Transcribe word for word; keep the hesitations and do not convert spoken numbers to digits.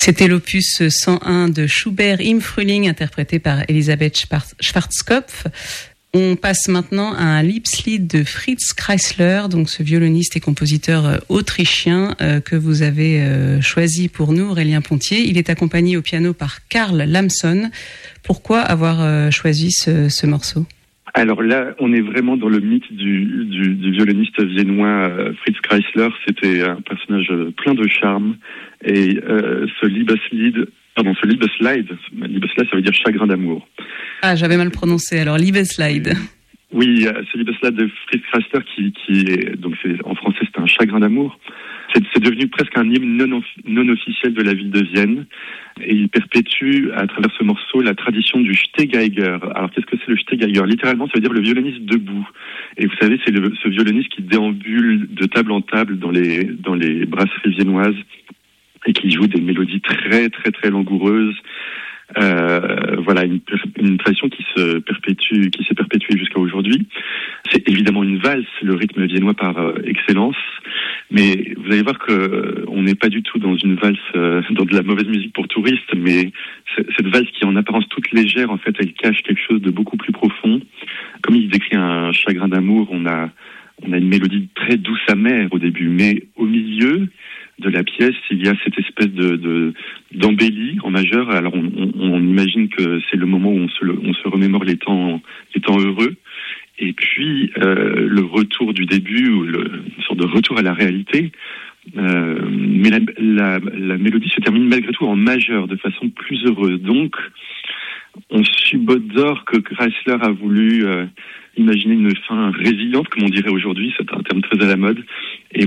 C'était l'opus cent un de Schubert im Frühling, interprété par Elisabeth Schwarzkopf. On passe maintenant à un Liebeslied de Fritz Kreisler, donc ce violoniste et compositeur autrichien euh, que vous avez euh, choisi pour nous, Aurélien Pontier. Il est accompagné au piano par Karl Lamson. Pourquoi avoir euh, choisi ce, ce morceau ? Alors là, on est vraiment dans le mythe du, du, du violoniste viennois euh, Fritz Kreisler. C'était un personnage plein de charme. Et euh, ce Liebeslied, pardon, ce Liebeslied, Liebeslied, ça veut dire chagrin d'amour. Ah, j'avais mal prononcé. Alors Liebeslied. Oui, ce Liebeslied de Fritz Kreisler, qui, qui est donc c'est, en français, c'est un chagrin d'amour. C'est, c'est devenu presque un hymne non, non officiel de la ville de Vienne. Et il perpétue, à travers ce morceau, la tradition du Stehgeiger. Alors, qu'est-ce que c'est le Stehgeiger ? Littéralement, ça veut dire le violoniste debout. Et vous savez, c'est le, ce violoniste qui déambule de table en table dans les, dans les brasseries viennoises et qui joue des mélodies très, très, très langoureuses. Euh, voilà, une, une tradition qui se perpétue, qui s'est perpétuée jusqu'à aujourd'hui. C'est évidemment une valse, le rythme viennois par euh, excellence. Mais vous allez voir que euh, on n'est pas du tout dans une valse, euh, dans de la mauvaise musique pour touristes, mais cette valse qui est en apparence toute légère, en fait, elle cache quelque chose de beaucoup plus profond. Comme il décrit un chagrin d'amour, on a, on a une mélodie très douce amère au début, mais au milieu de la pièce, il y a cette espèce de, de d'embellie en majeur. Alors on, on, on imagine que c'est le moment où on se, on se remémore les temps, les temps heureux. Et puis euh, le retour du début, ou le, une sorte de retour à la réalité. Euh, mais la, la, la mélodie se termine malgré tout en majeur, de façon plus heureuse. Donc, on subodore que Kreisler a voulu euh, imaginer une fin résiliente, comme on dirait aujourd'hui. C'est un terme très à la mode. Et